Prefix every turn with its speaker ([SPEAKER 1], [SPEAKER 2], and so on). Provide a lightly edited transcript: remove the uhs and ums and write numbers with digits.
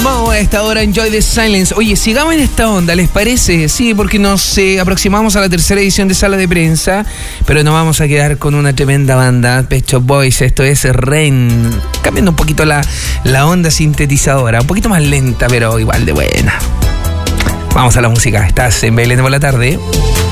[SPEAKER 1] Mo a esta hora, Enjoy the Silence. Oye, sigamos en esta onda, ¿les parece? Sí, porque nos aproximamos a la tercera edición de Sala de Prensa, pero nos vamos a quedar con una tremenda banda, Pet Shop Boys. Esto es Rain, cambiando un poquito la onda sintetizadora, un poquito más lenta, pero igual de buena. Vamos a la música. Estás en Belén por la tarde.